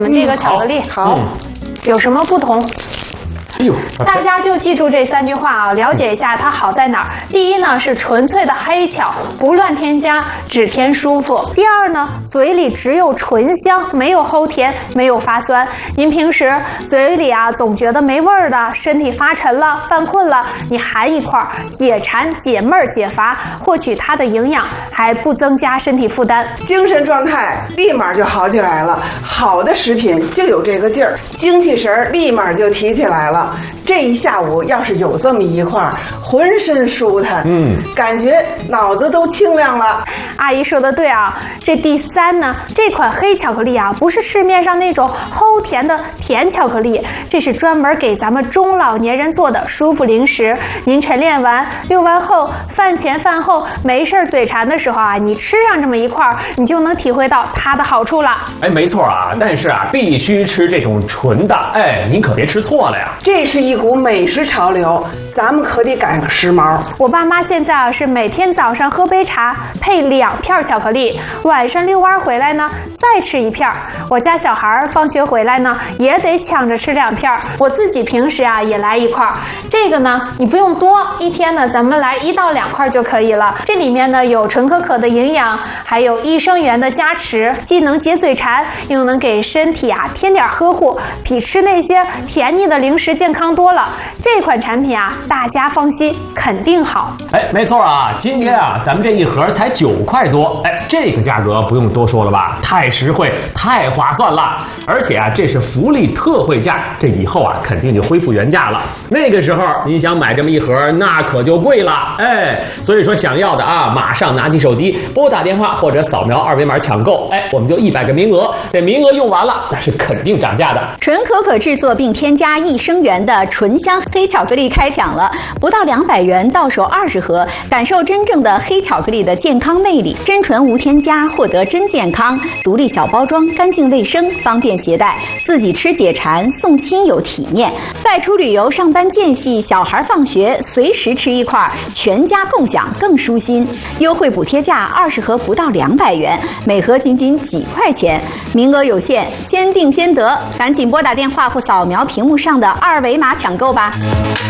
我们这个巧克力好， 有什么不同？ 哎呦， 大家就记住这3句话啊，了解一下它好在哪儿。第一呢是纯粹的黑巧，不乱添加，只添舒服。第二呢，嘴里只有醇香，没有齁甜，没有发酸。您平时嘴里啊总觉得没味儿的，身体发沉了、犯困了，你含一块，解馋、解闷儿、解乏，获取它的营养，还不增加身体负担， 精神状态立马就好起来了。好的食品就有这个劲儿，精气神儿立马就提起来了。这一下午要是有这么一块，浑身舒坦，感觉脑子都清亮了。 阿姨说的对啊，这第3呢，这款黑巧克力啊，不是市面上那种齁甜的甜巧克力，这是专门给咱们中老年人做的舒服零食。您晨练完、遛完后、饭前饭后没事嘴馋的时候啊，你吃上这么一块，你就能体会到它的好处了。 哎，没错啊，但是啊，必须吃这种纯的，哎，您可别吃错了呀。 这是一股美食潮流，咱们可得赶上时髦。 我爸妈现在啊是每天早上喝杯茶，配2片巧克力，晚上遛弯回来呢再吃1片。我家小孩放学回来呢也得抢着吃2片，我自己平时啊也来1块。这个呢你不用多，一天呢咱们来1到2块就可以了。这里面呢有纯可可的营养，还有益生元的加持，既能解嘴馋，又能给身体啊添点呵护，比吃那些甜腻的零食健康多了。这款产品啊，大家放心，肯定好。 哎，没错啊，今天啊，咱们这一盒才9块多，哎，这个价格不用多说了吧，太实惠，太划算了。而且啊，这是福利特惠价，这以后啊，肯定就恢复原价了。那个时候您想买这么一盒，那可就贵了，哎，所以说想要的啊，马上拿起手机拨打电话或者扫描2维码抢购，哎，我们就100个名额，这名额用完了，那是肯定涨价的。 纯可可制作并添加益生元的醇香黑巧克力开抢了，不到200元到手20盒，感受真正的黑巧克力的健康魅力。真纯无添加，获得真健康。独立小包装，干净卫生，方便携带，自己吃解馋，送亲友体面。外出旅游、上班间隙，小孩放学，随时吃一块，全家共享更舒心。优惠补贴价20盒不到200元，每盒仅几块钱，名额有限，先定先得，赶紧拨打电话或扫描屏幕上的2维码抢购吧。